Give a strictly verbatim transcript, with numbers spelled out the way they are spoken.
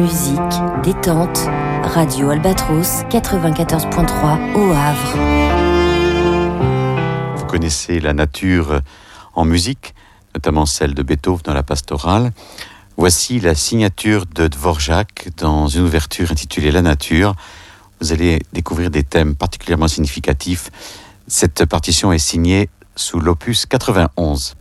Musique, détente, Radio Albatros quatre-vingt-quatorze point trois au Havre. Vous connaissez la nature en musique, notamment celle de Beethoven dans la pastorale. Voici la signature de Dvorak dans une ouverture intitulée La Nature. Vous allez découvrir des thèmes particulièrement significatifs. Cette partition est signée sous l'opus quatre-vingt-onze.